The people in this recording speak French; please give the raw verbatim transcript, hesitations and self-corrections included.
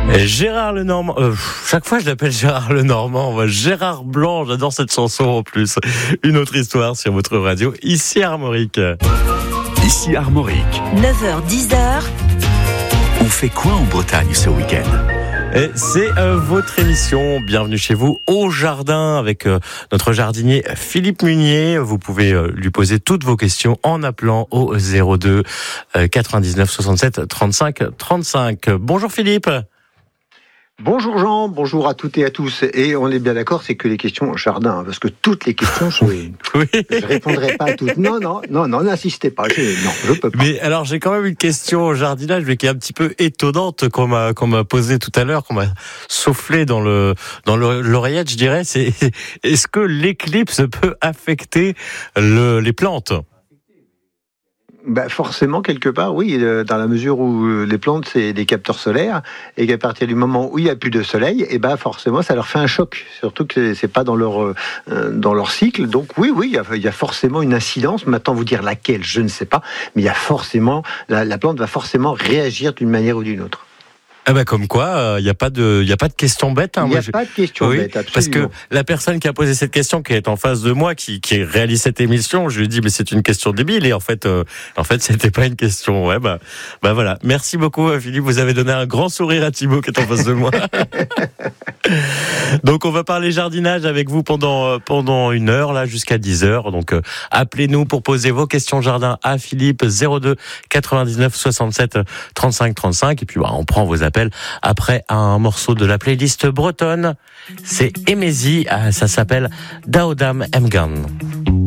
Et Gérard Lenormand, euh, chaque fois je l'appelle Gérard Lenormand, Gérard Blanc, j'adore cette chanson en plus. Une autre histoire sur votre radio, ici Armorique. Ici Armorique. neuf heures dix. On fait quoi en Bretagne ce week-end ? Et c'est euh, votre émission. Bienvenue chez vous au jardin avec euh, notre jardinier Philippe Munier. Vous pouvez euh, lui poser toutes vos questions en appelant au zéro deux quatre-vingt-dix-neuf soixante-sept trente-cinq trente-cinq. Bonjour Philippe. Bonjour Jean, bonjour à toutes et à tous. Et on est bien d'accord, c'est que les questions jardin, parce que toutes les questions sont... Oui. Je répondrai pas à toutes. Non, non, non, non, n'insistez pas. Je... Non, je peux pas. Mais alors, j'ai quand même une question au jardinage, mais qui est un petit peu étonnante, qu'on m'a, qu'on m'a posée tout à l'heure, qu'on m'a soufflé dans le, dans le, l'oreillette, je dirais. C'est, est-ce que l'éclipse peut affecter le, les plantes ? Bah forcément, quelque part, oui, dans la mesure où les plantes, c'est des capteurs solaires, et qu'à partir du moment où il n'y a plus de soleil, et ben forcément, ça leur fait un choc, surtout que c'est pas dans leur, euh, dans leur cycle. Donc oui, oui, il y, a, il y a forcément une incidence. Maintenant, vous dire laquelle, je ne sais pas, mais il y a forcément, la, la plante va forcément réagir d'une manière ou d'une autre. Ah bah comme quoi, il euh, n'y a pas de, il y a pas de question bête. Hein. Il n'y a moi, pas de question oui, bête, absolument. Parce que la personne qui a posé cette question, qui est en face de moi, qui, qui réalise cette émission, je lui ai dit mais c'est une question débile et en fait, euh, en fait c'était pas une question. Ouais bah, bah voilà. Merci beaucoup Philippe, vous avez donné un grand sourire à Thibaut qui est en face de moi. Donc on va parler jardinage avec vous pendant pendant une heure là jusqu'à dix heures. Donc euh, appelez-nous pour poser vos questions jardin à Philippe zéro deux quatre-vingt-dix-neuf soixante-sept trente-cinq trente-cinq et puis bah, on prend vos appels après un morceau de la playlist bretonne. C'est Emezi, ça s'appelle Daodam Mgan.